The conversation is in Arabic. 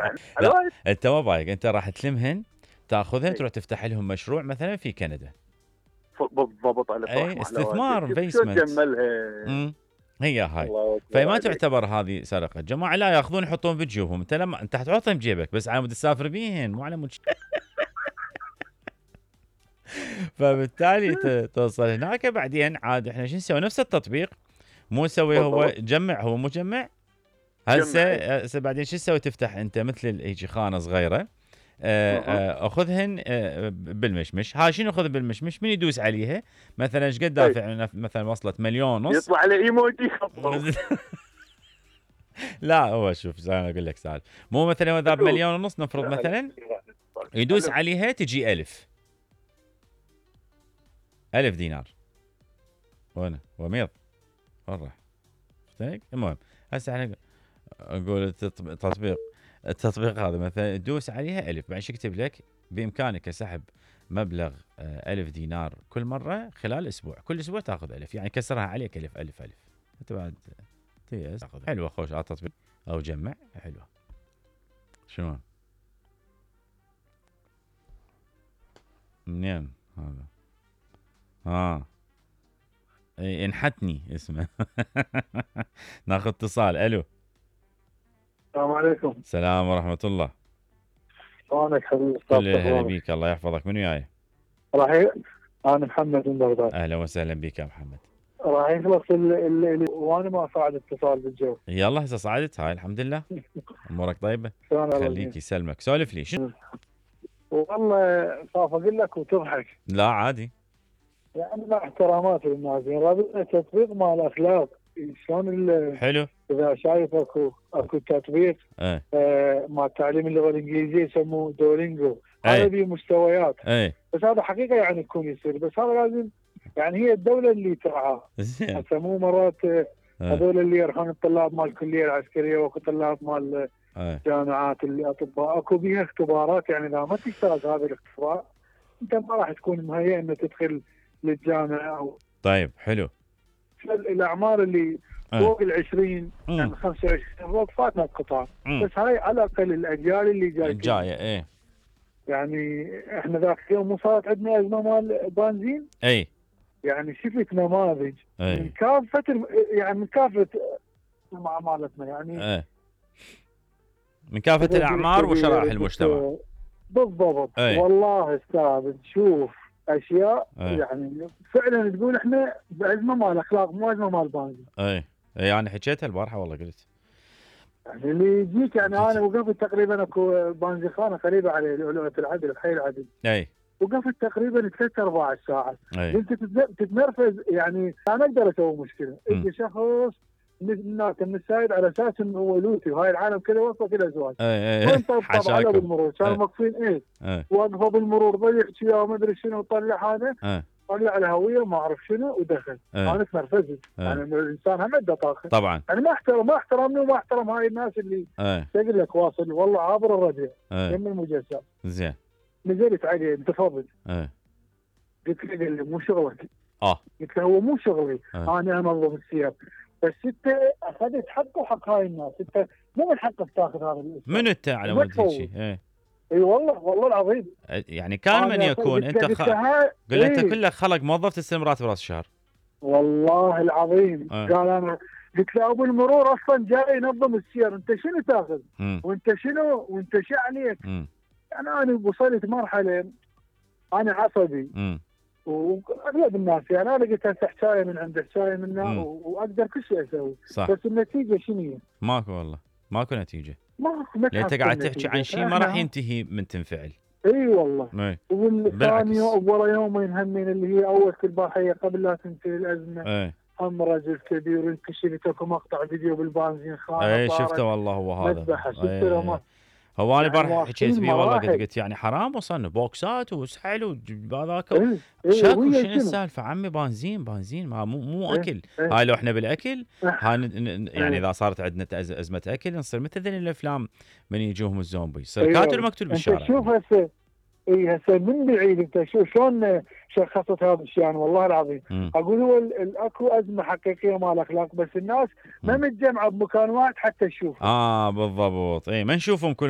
لا الوايد انت ما بايك، انت راح تلمهن تاخذهن إي. تروح تفتح لهم مشروع مثلا في كندا. بالضبط على اي رحمه الله والديك. استثمار شوف شو انفستمنت. تجملها. هي هاي. الله اكبر فما عليك. تعتبر هذه سرقه. جماعه لا ياخذون يحطون بجيوبهم، انت لما انت حتحطهم بجيبك بس على مود تسافر بيهن مو على مود فبالتالي توصل هناك بعدين عاد احنا شو نسوي نفس التطبيق. مو نسوي هو بالضبط. جمع، هو مجمع. جمع. هسه بعدين شو تسوي؟ تفتح انت مثل هيجي خانه صغيره، اها. اخذهن بالمشمش. هاي شنو اخذ بالمشمش؟ من يدوس عليها مثلا ايش قد اي. دافع مثلا وصلت 1,500,000. يطلع على ايموجي خطه. لا هو شوف انا اقول لك سؤال، مو مثلا هو ذاب 1,500,000 نفرض مثلا، يدوس عليها تجي 1000 دينار. وين وميض وين راح؟ المهم هسه احنا اقول التطبيق هذا مثلا تدوس عليها 1000، بعد شو يكتب لك؟ بامكانك سحب مبلغ 1000 دينار كل مره خلال اسبوع، كل اسبوع تاخذ 1000، يعني كسرها عليك 1000 1000 1000. انت بعد تاخذ. حلوه خوش على التطبيق او جمع حلوه. شلون؟ منين هذا؟ انحتني اسمه. ناخذ اتصال. الو. السلام عليكم. السلام ورحمه الله. شلونك حبيبي؟ كل هلا بيك، الله يحفظك. من وياي؟ انا محمد من بغداد. اهلا وسهلا بك يا محمد. راح يخلص وانا ما صعد اتصال بالجو. يلا هسه صعدت هاي الحمد لله. امورك طيبه؟ خليك يسلمك. سولف لي. شنو؟ والله خاف اقول لك وتضحك. لا عادي. يعني مع احترامات للناس، رابطنا تطبيق مال اخلاق. شلون حلو. اذا شايف اكو تطبيق مع تعليم اللغه الانجليزيه يسموه دولينجو. هذا به مستويات. بس هذا حقيقه يعني يكون يصير، بس هذا لازم يعني هي الدوله اللي ترعاه. هسه مو مرات هذول اللي يرحون الطلاب مال الكليه العسكريه واكو طلاب مال جامعات اللي اطباء اكو بيها اختبارات، يعني اذا ما تشترك هذا الاختبار انت ما راح تكون مهيئ انك تدخل للجامعه او. طيب حلو. الاعمار اللي فوق ال20 يعني 25 فوق فاتنا القطار، بس هاي على الاقل الاجيال اللي جايه. يعني احنا ذاك اليوم مو صارت عندنا ازمه مال بنزين. يعني شفت نماذج من كافه يعني من كافه مالتنا يعني من كافه الاعمار وشرائح المجتمع. بالضبط. والله استاذ تشوف اشياء يعني فعلا تقول احنا بازمه مال اخلاق مو ازمه مال بنزين. يعني حكيتها البارحه والله قلت يعني اللي يجيك يعني انا وقفت تقريبا اكو بنزيخانه قريبه على لؤلؤه العدل بحي العدل. وقفت تقريبا 3-4 ساعات. انت تتنرفز يعني انا اقدر اسوي مشكله. يجي شخص من السايد على اساس انه هو لوتي وهاي العالم كذا واقفه كذا ازواج. وانت طبعا على بالمرور كانوا موقفين واقفه بالمرور ضيق شيء وما ادري شنو طلع هذا طلع الهويه ما اعرف شنو ودخل. انا تنرفزت. يعني الانسان هم عنده طاقه. طبعا. يعني ما احترمني وما احترم هاي الناس اللي تقول لك واصل والله عابر الرجع يم المجسم. زين. نزلت عليه انتفضت. قلت له قال لي مو شغلك. قلت له هو مو شغلي. انا انظم السير. بس انت اخذت حق وحق هاي الناس، انت مو من حقك تاخذ هذا الاسم. من انت على مود هيك شيء؟ اي والله العظيم. يعني كان من يكون انت قل له انت كلك خلق موظف تستلم راتب راس الشهر. والله العظيم. قال انا قلت له ابو المرور اصلا جاي ينظم السير، انت شنو تاخذ؟ وانت شنو وانت شو عليك؟ يعني انا وصلت مرحله انا عصبي. واغلب الناس يعني انا قلت هسه حكايه من عند حكايه منا واقدر كل شيء اسوي. بس النتيجه شنو هي؟ ماكو والله ماكو نتيجه. ماكو. انت قاعد تحكي عن شيء ما راح ينتهي من تنفعل. اي والله. والثاني ورا يومين همين اللي هي اول البارحيه قبل لا تنتهي الازمه. هم رجل كبير انكشفت اكو مقطع فيديو بالبنزين خانه. شفته والله هو هذا. شفته. هو انا البارحه حكيت فيه والله قلت يعني حرام وصلنا بوكسات وسحل وهذاك. شكو شنو السالفه عمي؟ بنزين ما مو اكل. هاي لو احنا بالاكل يعني اذا صارت عندنا ازمه اكل نصير مثل ذي الافلام من يجوهم الزومبي يصير كاتل مقتول بالشارع. شوف هسه هسه من بعيد انت شوف شلون شخصت هذا الشيء. يعني والله العظيم اقول هو اكو ازمه حقيقيه مال اخلاق، بس الناس ما متجمعه بمكان واحد حتى تشوف. بالضبط. ما نشوفهم كلهم.